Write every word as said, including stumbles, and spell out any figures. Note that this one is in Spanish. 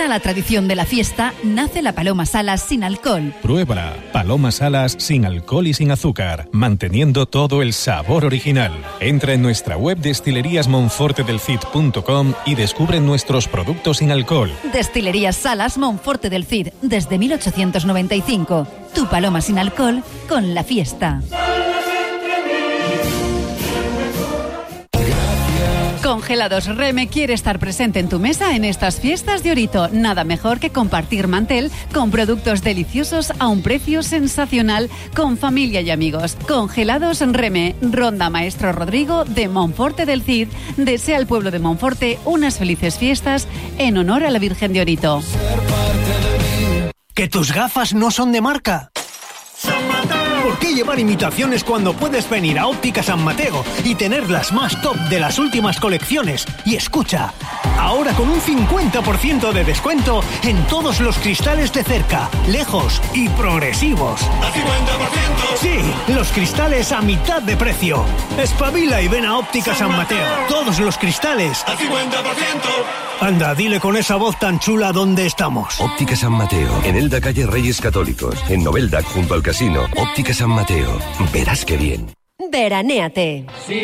Unida a la tradición de la fiesta, nace la Paloma Salas sin alcohol. Pruébala. Paloma Salas sin alcohol y sin azúcar, manteniendo todo el sabor original. Entra en nuestra web destilerías monforte del cid punto com y descubre nuestros productos sin alcohol. Destilerías Salas Monforte del Cid, desde mil ochocientos noventa y cinco. Tu paloma sin alcohol con la fiesta. Congelados Reme quiere estar presente en tu mesa en estas fiestas de Orito. Nada mejor que compartir mantel con productos deliciosos a un precio sensacional con familia y amigos. Congelados Reme, Ronda Maestro Rodrigo de Monforte del Cid. Desea al pueblo de Monforte unas felices fiestas en honor a la Virgen de Orito. ¿Que tus gafas no son de marca? ¿Por qué llevar imitaciones cuando puedes venir a Óptica San Mateo y tener las más top de las últimas colecciones? Y escucha, ahora con un cincuenta por ciento de descuento en todos los cristales de cerca, lejos y progresivos. ¿Al cincuenta por ciento? Sí, los cristales a mitad de precio. Espabila y ven a Óptica San Mateo. Todos los cristales al cincuenta por ciento. Anda, dile con esa voz tan chula dónde estamos. Óptica San Mateo, en Elda, calle Reyes Católicos, en Novelda, junto al casino. Óptica San Mateo, verás qué bien. Veranéate.